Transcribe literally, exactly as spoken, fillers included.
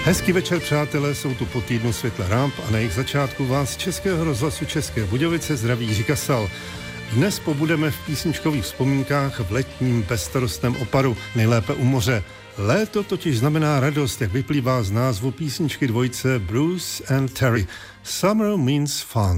Hezký večer, přátelé, jsou tu po týdnu Světla Ramp a na jejich začátku vás z Českého rozhlasu České Budějovice zdraví Jiří Kasal. Dnes pobudeme v písničkových vzpomínkách v letním bezstarostném Oparu, nejlépe u moře. Léto totiž znamená radost, jak vyplývá z názvu písničky dvojice Bruce and Terry. Summer means fun.